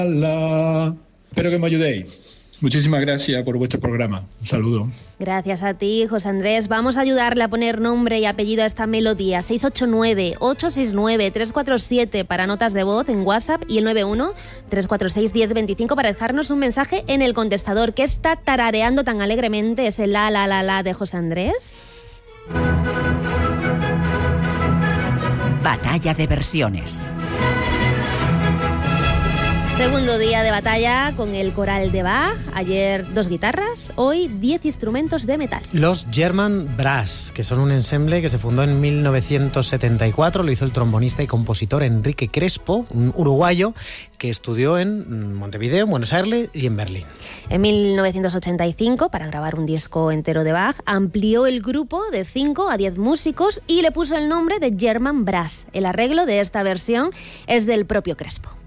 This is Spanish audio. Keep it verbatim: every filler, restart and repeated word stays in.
la. Espero que me ayudéis. Muchísimas gracias por vuestro programa. Un saludo. Gracias a ti, José Andrés. Vamos a ayudarle a poner nombre y apellido a esta melodía. seis ocho nueve, ocho seis nueve, tres cuatro siete para notas de voz en WhatsApp y el nueve uno, tres cuatro seis, uno cero dos cinco para dejarnos un mensaje en el contestador. ¿Qué está tarareando tan alegremente ese la, la, la, la de José Andrés? Batalla de versiones. Segundo día de batalla con el coral de Bach. Ayer dos guitarras, hoy diez instrumentos de metal. Los German Brass, que son un ensemble que se fundó en mil novecientos setenta y cuatro, lo hizo el trombonista y compositor Enrique Crespo, un uruguayo que estudió en Montevideo, en Buenos Aires y en Berlín. En mil novecientos ochenta y cinco, para grabar un disco entero de Bach, amplió el grupo de cinco a diez músicos y le puso el nombre de German Brass. El arreglo de esta versión es del propio Crespo.